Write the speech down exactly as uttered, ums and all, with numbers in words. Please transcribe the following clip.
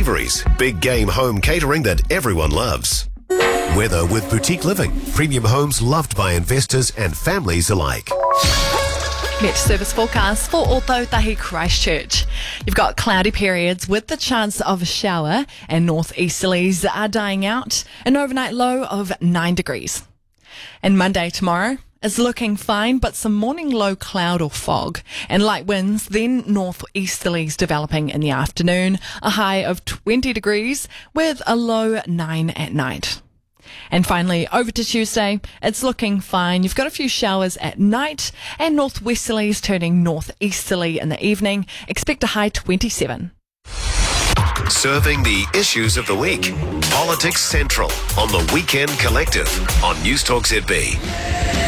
Savouries, big game home catering that everyone loves. Weather with Boutique Living, premium homes loved by investors and families alike. Met service forecast for Ōtautahi Christchurch. You've got cloudy periods with the chance of a shower, and northeasterlies are dying out. An overnight low of nine degrees. And Monday tomorrow is looking fine, but some morning low cloud or fog and light winds, then northeasterlies developing in the afternoon. A high of twenty degrees with a low nine at night. And finally, over to Tuesday, it's looking fine. You've got a few showers at night and northwesterlies turning northeasterly in the evening. Expect a high twenty-seven. Serving the issues of the week. Politics Central on the Weekend Collective on News Talk Z B.